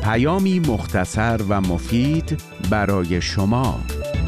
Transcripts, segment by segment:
پیامی مختصر و مفید برای شما.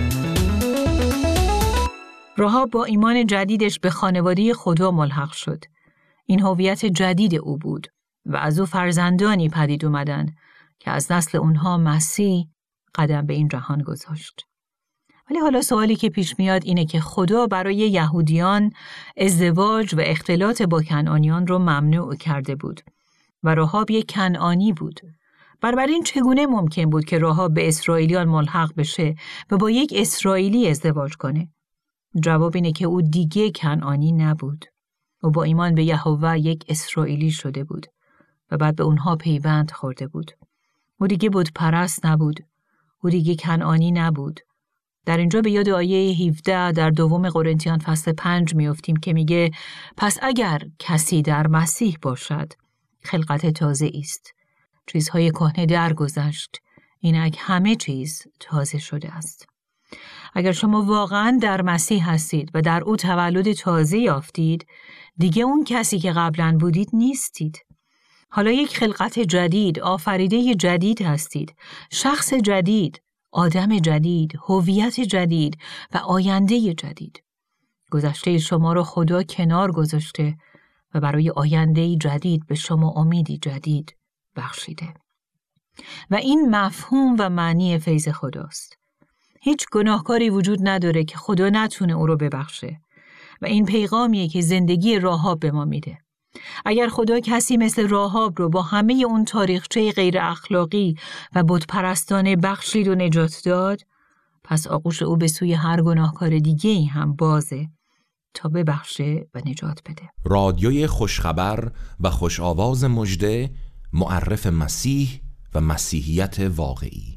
راهاب با ایمان جدیدش به خانواده خدا ملحق شد. این هویت جدید او بود و از او فرزندانی پدید اومدن که از نسل اونها مسیح قدم به این جهان گذاشت. ولی حالا سوالی که پیش میاد اینه که خدا برای یهودیان ازدواج و اختلاط با کنعانیان رو ممنوع کرده بود و راهاب یک کنعانی بود. بنابراین چگونه ممکن بود که راهاب به اسرائیلیان ملحق بشه و با یک اسرائیلی ازدواج کنه؟ جواب اینه که او دیگه کنعانی نبود. او با ایمان به یهوه یک اسرائیلی شده بود و بعد به اونها پیوند خورده بود. او دیگه بت پرست نبود. او دیگه کنعانی نبود. در اینجا به یاد آیه 17 در دوم قرنتیان فصل 5 میافتیم که میگه پس اگر کسی در مسیح باشد خلقت تازه است. چیزهای کهنه درگذشت، اینک همه چیز تازه شده است. اگر شما واقعاً در مسیح هستید و در او تولد تازه یافتید، دیگه اون کسی که قبلاً بودید نیستید. حالا یک خلقت جدید، آفریده جدید هستید، شخص جدید، آدم جدید، هویت جدید و آینده جدید. گذشته شما رو خدا کنار گذاشته و برای آینده جدید به شما امیدی جدید بخشیده. و این مفهوم و معنی فیض خداست. هیچ گناهکاری وجود نداره که خدا نتونه او رو ببخشه و این پیغامیه که زندگی راهاب به ما میده. اگر خدا کسی مثل راهاب رو با همه اون تاریخچه غیر اخلاقی و بتپرستانه بخشید و نجات داد، پس آغوش او به سوی هر گناهکار دیگه‌ای هم بازه تا ببخشه و نجات بده. رادیوی خوشخبر و خوش آواز مژده، معرف مسیح و مسیحیت واقعی.